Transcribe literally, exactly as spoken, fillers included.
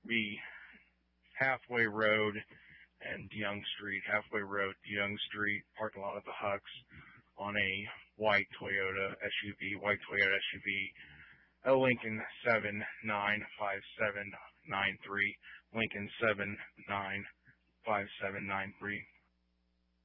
be Halfway Road and DeYoung Street. Halfway Road, DeYoung Street, parking lot of the Hucks, on a white Toyota S U V, white Toyota S U V, a Lincoln seven nine five seven nine three, Lincoln seven nine five seven nine three.